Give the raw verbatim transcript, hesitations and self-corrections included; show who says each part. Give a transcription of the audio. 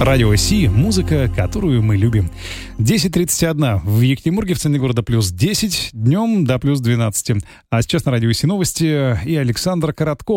Speaker 1: Радио Си, музыка, которую мы любим. десять тридцать один в Екатеринбурге, в центре города плюс десять, днем до плюс двенадцать. А сейчас на Радио Си новости и Александр Коротков.